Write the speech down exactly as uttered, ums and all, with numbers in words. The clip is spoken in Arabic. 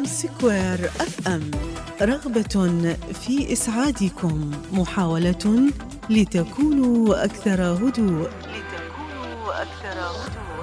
سكوير أف أم، رغبة في إسعادكم، محاولة لتكونوا أكثر هدوء لتكونوا أكثر هدوء.